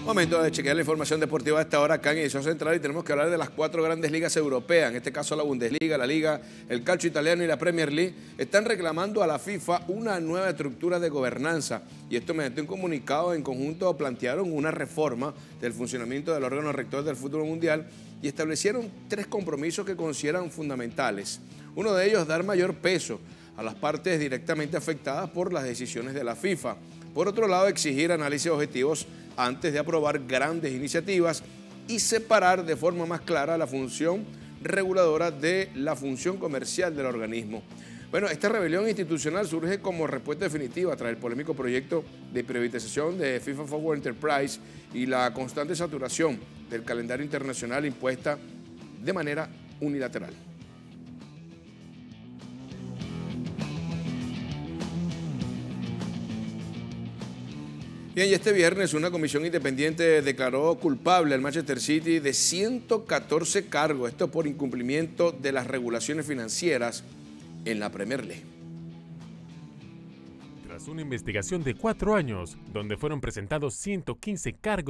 Momento de chequear la información deportiva a esta hora acá en Edición Central y tenemos que hablar de las 4 grandes ligas europeas, en este caso la Bundesliga, la Liga, el Calcio Italiano y la Premier League. Están reclamando a la FIFA una nueva estructura de gobernanza y esto mediante un comunicado en conjunto plantearon una reforma del funcionamiento del órgano rector del fútbol mundial y establecieron 3 compromisos que consideran fundamentales. Uno de ellos, dar mayor peso a las partes directamente afectadas por las decisiones de la FIFA. Por otro lado, exigir análisis objetivos antes de aprobar grandes iniciativas y separar de forma más clara la función reguladora de la función comercial del organismo. Bueno, esta rebelión institucional surge como respuesta definitiva tras el polémico proyecto de privatización de FIFA Forward Enterprise y la constante saturación del calendario internacional impuesta de manera unilateral. Bien, y este viernes una comisión independiente declaró culpable al Manchester City de 114 cargos, esto por incumplimiento de las regulaciones financieras en la Premier League. Tras una investigación de 4 años, donde fueron presentados 115 cargos